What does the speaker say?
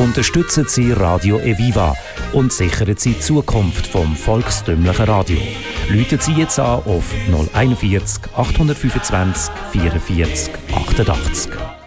Unterstützen Sie Radio Eviva und sichern Sie die Zukunft vom volkstümlichen Radio. Rufen Sie jetzt an auf 041 825 44 88.